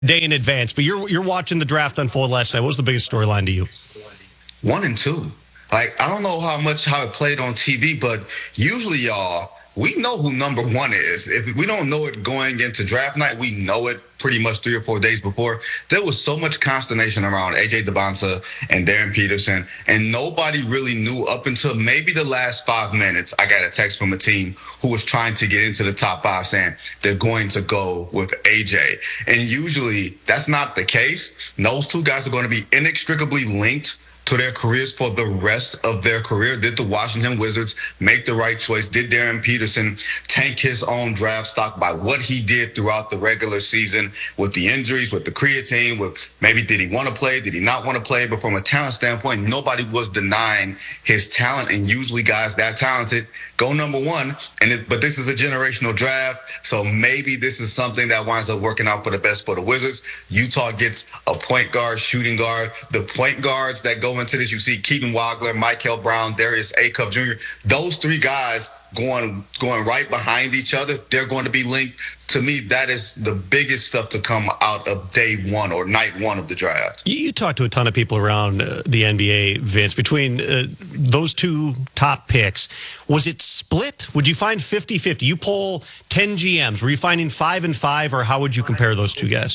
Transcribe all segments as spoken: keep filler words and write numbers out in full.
day in advance, but you're you're watching the draft unfold last night. What was the biggest storyline to you? One and two. Like, I don't know how much how it played on T V, but usually, y'all, we know who number one is. If we don't know it going into draft night, we know it pretty much three or four days before. There was so much consternation around A J Debonsa and Darren Peterson, and nobody really knew up until maybe the last five minutes. I got a text from a team who was trying to get into the top five saying they're going to go with A J. And usually that's not the case. Those two guys are going to be inextricably linked to their careers for the rest of their career. Did the Washington Wizards make the right choice? Did Darren Peterson tank his own draft stock by what he did throughout the regular season with the injuries, with the creatine, with maybe did he want to play, did he not want to play? But from a talent standpoint, nobody was denying his talent. And usually guys that talented go number one. And it, but this is a generational draft, so maybe this is something that winds up working out for the best for the Wizards. Utah gets a point guard, shooting guard. The point guards that go into this, you see Keaton Wagler, Michael Brown, Darius Acuff Junior Those three guys going going right behind each other. They're going to be linked. To me, that is the biggest stuff to come out of day one or night one of the draft. You, you talked to a ton of people around uh, the N B A, Vince. Between uh, those two top picks, was it split? Would you find fifty-fifty? You poll ten G Ms. Were you finding five and five, or how would you compare those two guys?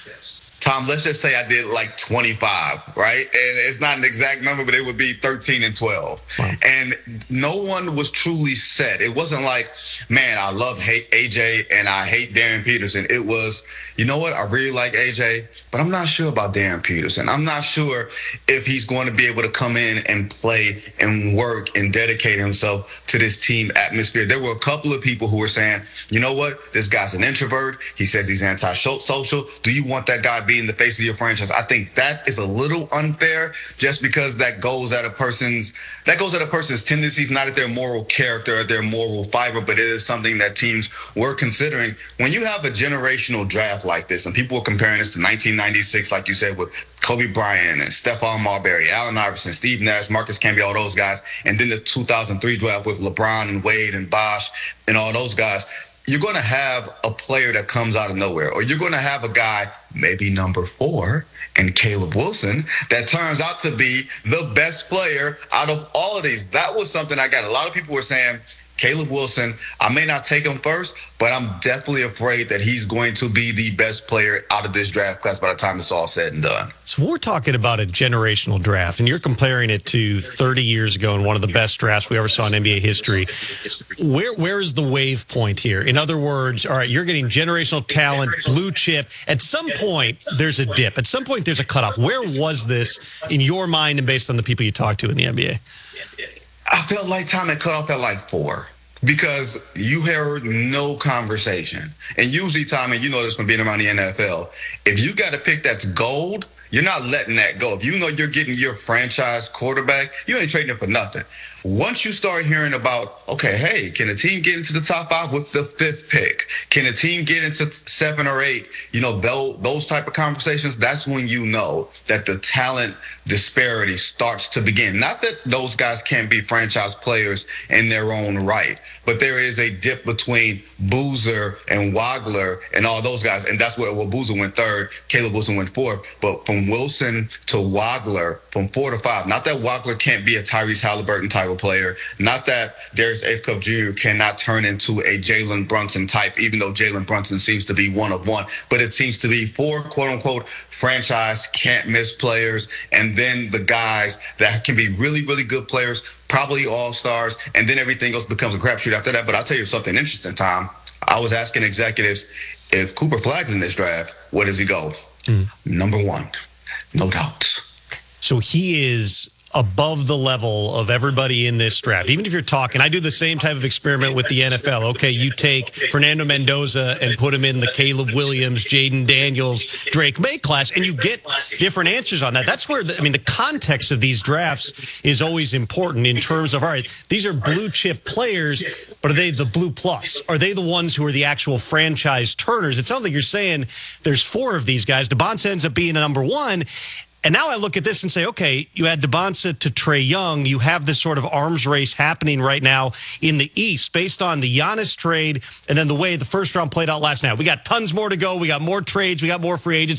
Tom, let's just say I did like twenty-five, right? And it's not an exact number, but it would be thirteen and twelve. Wow. And no one was truly set. It wasn't like, man, I love A J and I hate Darren Peterson. It was, you know what? I really like A J, but I'm not sure about Darren Peterson. I'm not sure if he's going to be able to come in and play and work and dedicate himself to this team atmosphere. There were a couple of people who were saying, you know what? This guy's an introvert. He says he's anti-social. Do you want that guy being the face of your franchise? I think that is a little unfair, just because that goes at a person's that goes at a person's tendencies, not at their moral character, at their moral fiber, but it is something that teams were considering. When you have a generational draft like this, and people are comparing this to nineteen ninety-six, like you said, with Kobe Bryant and Stephon Marbury, Allen Iverson, Steve Nash, Marcus Camby, all those guys, and then the two thousand three draft with LeBron and Wade and Bosh and all those guys, you're going to have a player that comes out of nowhere, or you're going to have a guy, maybe number four, and Caleb Wilson, that turns out to be the best player out of all of these. That was something I got. A lot of people were saying, Caleb Wilson, I may not take him first, but I'm definitely afraid that he's going to be the best player out of this draft class by the time it's all said and done. So we're talking about a generational draft, and you're comparing it to thirty years ago in one of the best drafts we ever saw in N B A history. Where Where is the wave point here? In other words, all right, you're getting generational talent, blue chip. At some point, there's a dip. At some point, there's a cutoff. Where was this in your mind and based on the people you talked to in the N B A? I felt like time had cut off at like four, because you heard no conversation. And usually, Tommy, you know this from being around the N F L, if you got a pick that's gold, you're not letting that go. If you know you're getting your franchise quarterback, you ain't trading it for nothing. Once you start hearing about, okay, hey, can a team get into the top five with the fifth pick? Can a team get into seven or eight? You know, those, those type of conversations, that's when you know that the talent disparity starts to begin. Not that those guys can't be franchise players in their own right, but there is a dip between Boozer and Wagler and all those guys. And that's where well, Boozer went third, Caleb Wilson went fourth. But from Wilson to Wagler, from four to five, not that Wagler can't be a Tyrese Halliburton type of player, not that Darius Acuff Junior cannot turn into a Jalen Brunson type, even though Jalen Brunson seems to be one of one, but it seems to be four quote-unquote franchise can't-miss players, and then the guys that can be really, really good players, probably all-stars, and then everything else becomes a crapshoot after that. But I'll tell you something interesting, Tom. I was asking executives, if Cooper Flagg's in this draft, where does he go? Mm. Number one, no doubt. So he is above the level of everybody in this draft. Even if you're talking, I do the same type of experiment with the N F L. Okay, you take Fernando Mendoza and put him in the Caleb Williams, Jaden Daniels, Drake May class, and you get different answers on that. That's where, the, I mean, the context of these drafts is always important in terms of, all right, these are blue chip players, but are they the blue plus? Are they the ones who are the actual franchise turners? It sounds like you're saying there's four of these guys. Debonsa ends up being a number one. And now I look at this and say, okay, you add DeBonsa to Trae Young. You have this sort of arms race happening right now in the East based on the Giannis trade and then the way the first round played out last night. We got tons more to go. We got more trades. We got more free agents.